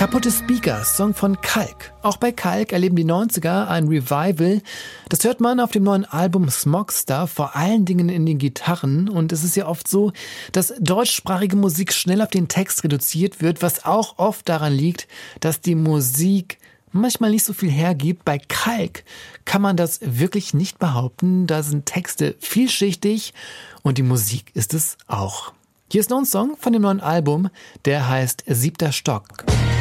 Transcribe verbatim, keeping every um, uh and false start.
Kaputte Speaker, Song von Kalk. Auch bei Kalk erleben die neunziger ein Revival. Das hört man auf dem neuen Album Smogstar, vor allen Dingen in den Gitarren. Und es ist ja oft so, dass deutschsprachige Musik schnell auf den Text reduziert wird, was auch oft daran liegt, dass die Musik manchmal nicht so viel hergibt. Bei Kalk kann man das wirklich nicht behaupten. Da sind Texte vielschichtig und die Musik ist es auch. Hier ist noch ein Song von dem neuen Album, der heißt Siebter Stock.